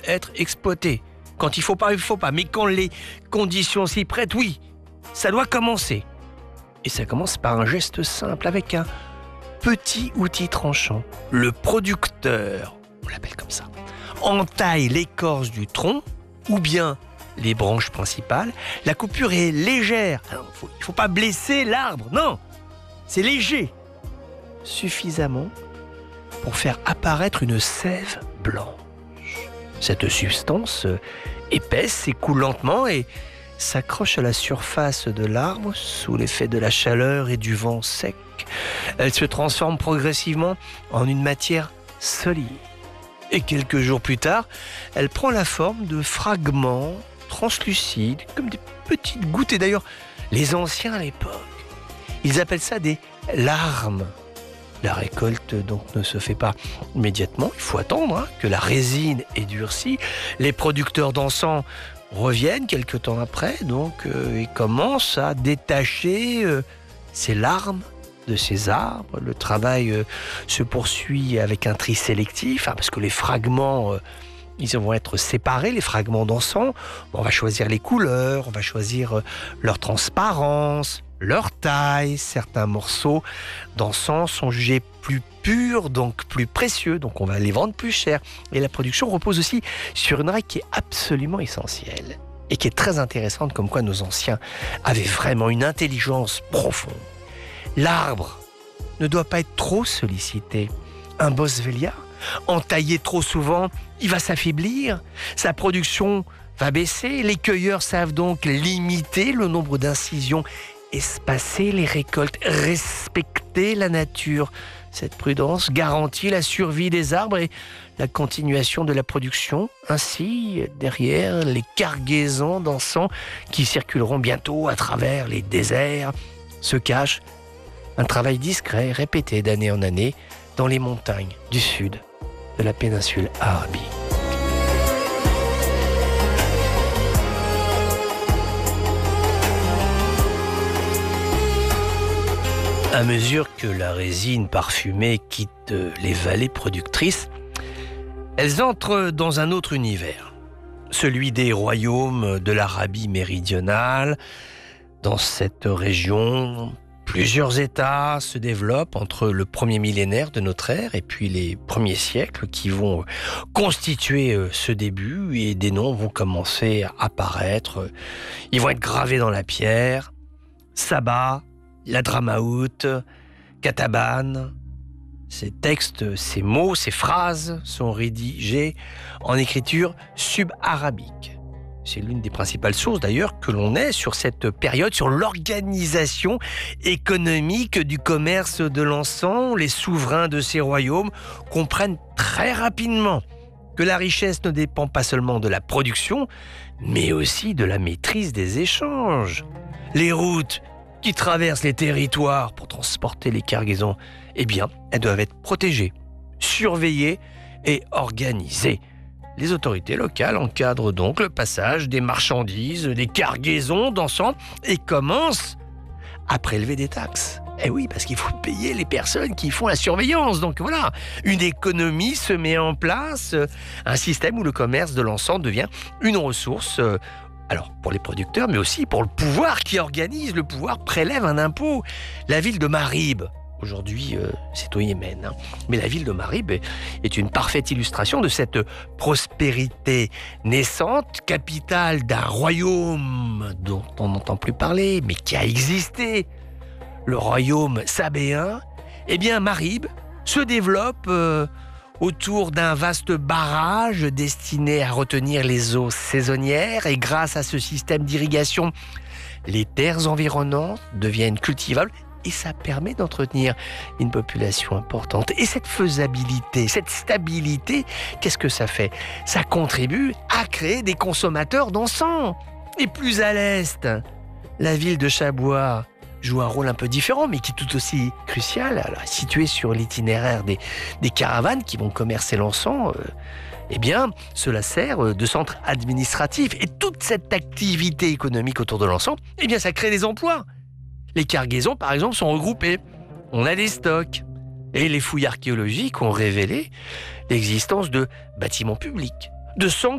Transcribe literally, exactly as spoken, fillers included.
être exploité. Quand il ne faut pas, il ne faut pas. Mais quand les conditions s'y prêtent, oui, ça doit commencer. Et ça commence par un geste simple, avec un petit outil tranchant. Le producteur, on l'appelle comme ça, entaille l'écorce du tronc ou bien les branches principales. La coupure est légère. Alors, faut, il ne faut pas blesser l'arbre, non. C'est léger. Suffisamment pour faire apparaître une sève blanche. Cette substance épaisse s'écoule lentement et s'accroche à la surface de l'arbre sous l'effet de la chaleur et du vent sec. Elle se transforme progressivement en une matière solide. Et quelques jours plus tard, elle prend la forme de fragments translucides, comme des petites gouttes. Et d'ailleurs, les anciens à l'époque, ils appellent ça des larmes. La récolte donc ne se fait pas immédiatement, il faut attendre hein, que la résine ait durci. Les producteurs d'encens reviennent quelque temps après donc euh, et commencent à détacher euh, ces larmes de ces arbres. Le travail euh, se poursuit avec un tri sélectif hein, parce que les fragments, euh, ils vont être séparés, les fragments d'encens. On va choisir les couleurs, on va choisir euh, leur transparence, leur taille. Certains morceaux d'encens sont jugés plus purs, donc plus précieux, donc on va les vendre plus cher. Et la production repose aussi sur une règle qui est absolument essentielle et qui est très intéressante, comme quoi nos anciens avaient vraiment une intelligence profonde. L'arbre ne doit pas être trop sollicité. Un boswellia, entaillé trop souvent, il va s'affaiblir, sa production va baisser. Les cueilleurs savent donc limiter le nombre d'incisions, espacer les récoltes, respecter la nature. Cette prudence garantit la survie des arbres et la continuation de la production. Ainsi, derrière les cargaisons d'encens qui circuleront bientôt à travers les déserts, se cache un travail discret, répété d'année en année dans les montagnes du sud de la péninsule arabique. À mesure que la résine parfumée quitte les vallées productrices, elles entrent dans un autre univers, celui des royaumes de l'Arabie méridionale. Dans cette région, plusieurs États se développent entre le premier millénaire de notre ère et puis les premiers siècles qui vont constituer ce début, et des noms vont commencer à apparaître. Ils vont être gravés dans la pierre. Saba, l'Hadramaout, Kataban. Ces textes, ces mots, ces phrases sont rédigés en écriture sub-arabique. C'est l'une des principales sources d'ailleurs que l'on ait sur cette période, sur l'organisation économique du commerce de l'encens. Les souverains de ces royaumes comprennent très rapidement que la richesse ne dépend pas seulement de la production, mais aussi de la maîtrise des échanges. Les routes qui traversent les territoires pour transporter les cargaisons, eh bien, elles doivent être protégées, surveillées et organisées. Les autorités locales encadrent donc le passage des marchandises, des cargaisons d'encens et commencent à prélever des taxes. Eh oui, parce qu'il faut payer les personnes qui font la surveillance. Donc voilà, une économie se met en place, un système où le commerce de l'encens devient une ressource, alors pour les producteurs, mais aussi pour le pouvoir qui organise. Le pouvoir prélève un impôt. La ville de Marib, aujourd'hui, euh, c'est au Yémen. Hein. Mais la ville de Marib est une parfaite illustration de cette prospérité naissante, capitale d'un royaume dont on n'entend plus parler, mais qui a existé, le royaume sabéen. Eh bien, Marib se développe euh, autour d'un vaste barrage destiné à retenir les eaux saisonnières. Et grâce à ce système d'irrigation, les terres environnantes deviennent cultivables. Et ça permet d'entretenir une population importante. Et cette faisabilité, cette stabilité, qu'est-ce que ça fait? Ça contribue à créer des consommateurs d'encens. Et plus à l'est, la ville de Chabois joue un rôle un peu différent, mais qui est tout aussi crucial, alors, située sur l'itinéraire des, des caravanes qui vont commercer l'encens. Euh, eh bien, cela sert de centre administratif. Et toute cette activité économique autour de l'encens, eh bien, ça crée des emplois. Les cargaisons, par exemple, sont regroupées. On a des stocks. Et les fouilles archéologiques ont révélé l'existence de bâtiments publics, de centres